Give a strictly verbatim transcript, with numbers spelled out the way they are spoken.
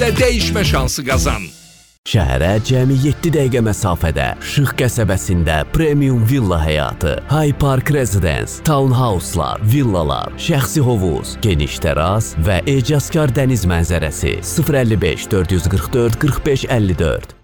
dəyişmə şansı qazan. Şəhərə cəmi yeddi dəqiqə məsafədə Şıx qəsəbəsində premium villa həyatı, High Park Residence, townhouse'lar, villalar, şəxsi hovuz, geniş təras və ecazkar dəniz mənzərəsi. sıfır əlli beş dörd yüz qırx dörd qırx beş əlli dörd